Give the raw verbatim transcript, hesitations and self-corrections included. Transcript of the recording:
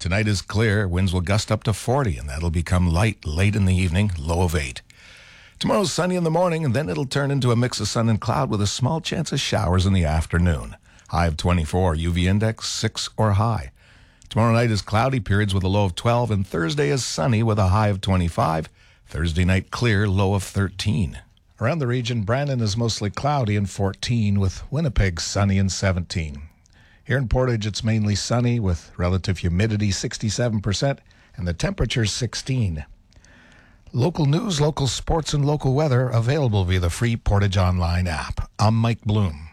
Tonight is clear. Winds will gust up to forty, and that'll become light late in the evening, low of eight. Tomorrow's sunny in the morning, and then it'll turn into a mix of sun and cloud with a small chance of showers in the afternoon. High of twenty-four, U V index six or high. Tomorrow night is cloudy periods with a low of twelve, and Thursday is sunny with a high of twenty-five. Thursday night clear, low of thirteen. Around the region, Brandon is mostly cloudy and fourteen, with Winnipeg sunny and seventeen. Here in Portage, it's mainly sunny with relative humidity sixty-seven percent and the temperature sixteen. Local news, local sports, and local weather available via the free Portage Online app. I'm Mike Bloom.